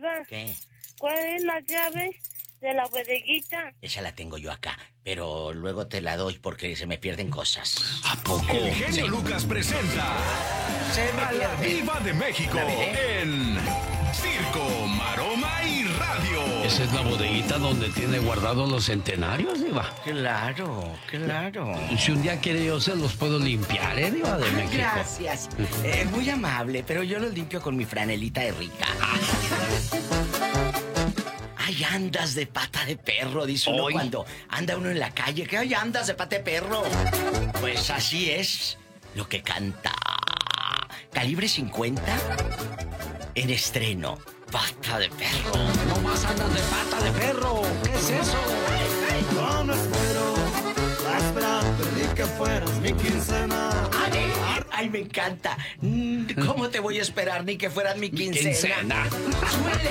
Diva. ¿Qué? ¿Cuál es la llave de la bodeguita? Esa la tengo yo acá, pero luego te la doy porque se me pierden cosas. ¿A poco? El genio Lucas presenta a la Diva de México en Circo, Maroma y Radio. Esa es la bodeguita donde tiene guardados los centenarios, Diva. Claro, claro. Si un día quiere yo se los puedo limpiar, Diva de México. Gracias. Muy amable, pero yo los limpio con mi franelita de rica. Ay, andas de pata de perro, dice uno cuando anda uno en la calle. Que ay, andas de pata de perro. Pues así es lo que canta Calibre 50 en estreno. Pata de perro. No más andas de pata de perro. ¿Qué es eso? Yo no espero, la espera, pedí que fueras mi quincena. Ay, me encanta. ¿Cómo te voy a esperar ni que fueras mi quincena? Quincena. ¡Suele!